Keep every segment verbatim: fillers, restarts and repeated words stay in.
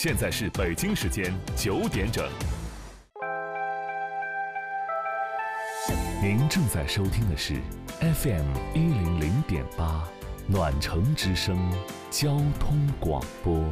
现在是北京时间九点整。您正在收听的是 F M 一零零点八暖城之声交通广播。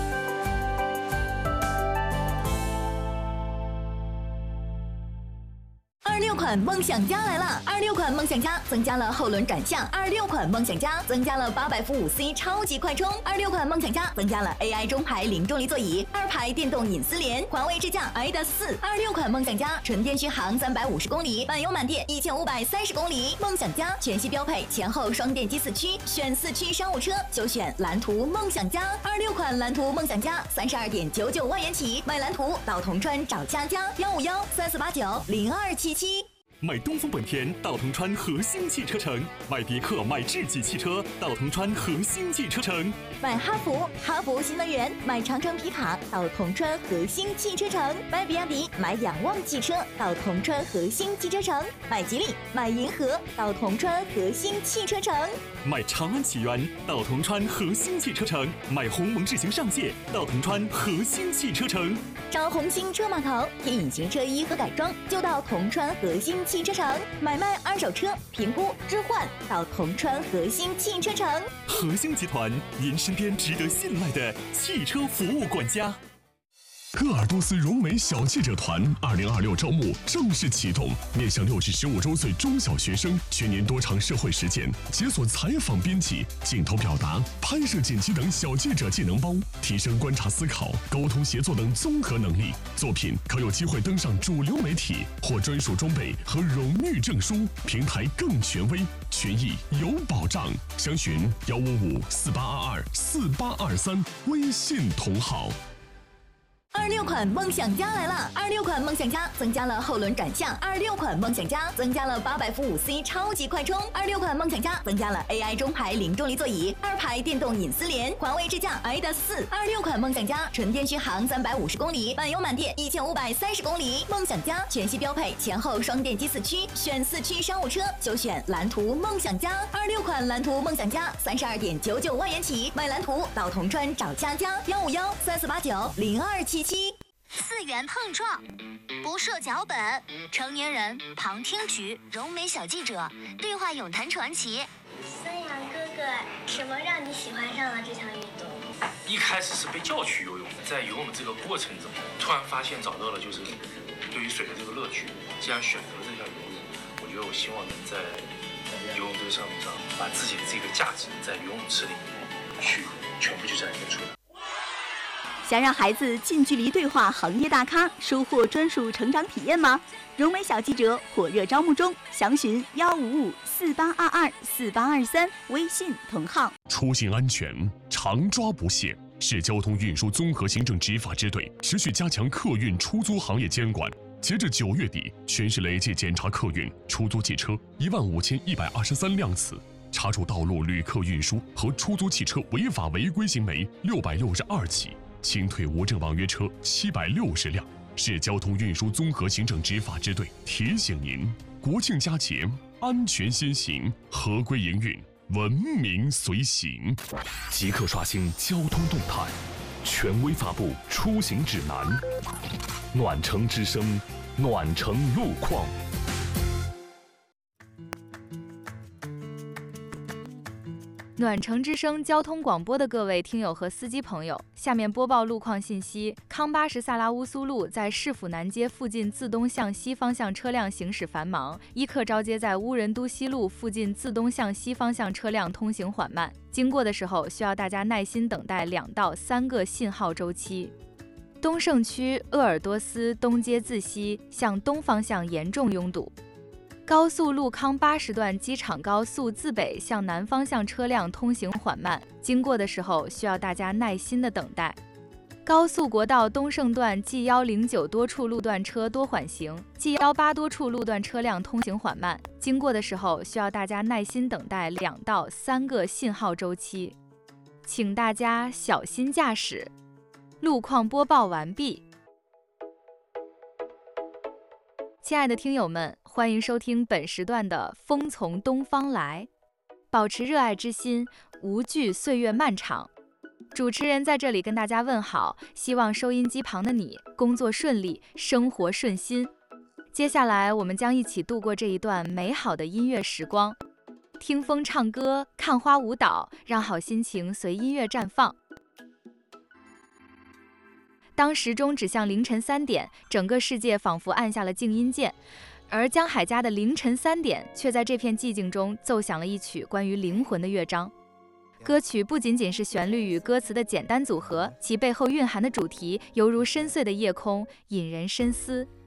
二六款梦想家来了！二六款梦想家增加了后轮转向，二六款梦想家增加了八百伏五 C 超级快充，二六款梦想家增加了 A I 中排零重力座椅，二排电动隐私联，环卫智驾 I D A 四。二六款梦想家纯电续航三百五十公里，满油满电一千五百三十公里。梦想家全系标配前后双电机四驱，选四驱商务车就选蓝图梦想家。二六款蓝图梦想家三十二点九九万元起，买蓝图到铜川找佳佳幺五幺三四八九零二七七。 买东风本田到铜川核心汽车城，买别克买智己汽车到铜川核心汽车城， 买哈弗哈弗新能源，买长城皮卡到铜川核心汽车城，买比亚迪买仰望汽车到铜川核心汽车城，买吉利买银河到铜川核心汽车城， 买长安启源到铜川核心汽车城，买鸿蒙智行上界到铜川核心汽车城， 找红星车码头添隐形车衣和改装就到铜川核心汽车城，买卖二手车评估置换到铜川核心汽车城。 核心集团，您身边值得信赖的汽车服务管家。 鄂尔多斯荣美小记者团二零二六招募正式启动，面向六至十五周岁中小学生，全年多场社会实践，解锁采访编辑、镜头表达、拍摄剪辑等小记者技能包，提升观察思考、沟通协作等综合能力。作品可有机会登上主流媒体，获专属装备和荣誉证书，平台更权威，权益有保障。详询幺五五四八二二四八二三，微信同号。 二六款梦想家来了！二六款梦想家增加了后轮转向，二六款梦想家增加了八百伏五 C 超级快充，二六款梦想家增加了 A I 中排零重力座椅，二排电动隐私联，环卫智驾 I D A 四。二六款梦想家纯电续航三百五十公里，满油满电一千五百三十公里。梦想家全系标配前后双电机四驱，选四驱商务车就选蓝图梦想家。二六款蓝图梦想家三十二点九九万元起，买蓝图到铜川找佳佳幺五幺三四八九零二七七。 四元碰撞，不设脚本，成年人旁听局，柔美小记者，对话咏谈传奇。 孙杨哥哥，什么让你喜欢上了这项运动？ 一开始是被叫去游泳，在游泳这个过程中，突然发现找到了就是对于水的这个乐趣。既然选择了这项游泳，我觉得我希望能在游泳这个项目上，把自己的这个价值在游泳池里面去全部去展现出来。 想让孩子近距离对话行业大咖，收获专属成长体验吗？荣美小记者火热招募中，详询幺五五四八二二四八二三，微信同号。 出行安全常抓不懈，市交通运输综合行政执法支队持续加强客运出租行业监管。截至九月底，全市累计检查客运、出租汽车一万五千一百二十三辆次，查处道路旅客运输和出租汽车违法违规行为六百六十二起。清退无证网约车七百六十辆。市交通运输综合行政执法支队提醒您：国庆佳节，安全先行，合规营运，文明随行。 即刻刷新交通动态，权威发布出行指南。暖城之声，暖城路况。 暖城之声交通广播的各位听友和司机朋友，下面播报路况信息。康巴什萨拉乌苏路在市府南街附近自东向西方向车辆行驶繁忙，伊克昭街在乌仁都西路附近自东向西方向车辆通行缓慢，经过的时候需要大家耐心等待两到三个信号周期。东胜区鄂尔多斯东街自西向东方向严重拥堵。高速路康八十段机场高速自北向南方向车辆通行缓慢，经过的时候需要大家耐心的等待。高速国道东胜段 G 一零九多处路段车多缓行， G 一八多处路段车辆通行缓慢，经过的时候需要大家耐心等待两到三个信号周期，请大家小心驾驶。路况播报完毕。亲爱的听友们，欢迎收听本时段的风从东方来，保持热爱之心，无惧岁月漫长。 主持人在这里跟大家问好，希望收音机旁的你工作顺利，生活顺心。接下来我们将一起度过这一段美好的音乐时光，听风唱歌，看花舞蹈，让好心情随音乐绽放。当时钟指向凌晨三点，整个世界仿佛按下了静音键，而江海家的凌晨三点却在这片寂静中奏响了一曲关于灵魂的乐章。歌曲不仅仅是旋律与歌词的简单组合，其背后蕴含的主题犹如深邃的夜空，引人深思。